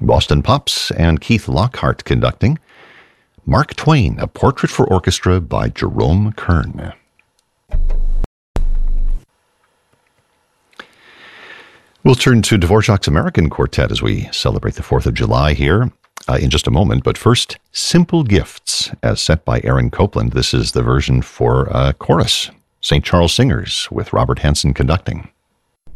Boston Pops and Keith Lockhart conducting. Mark Twain, A Portrait for Orchestra by Jerome Kern. We'll turn to Dvorak's American Quartet as we celebrate the 4th of July here in just a moment. But first, Simple Gifts, as set by Aaron Copland. This is the version for chorus, St. Charles Singers, with Robert Hansen conducting.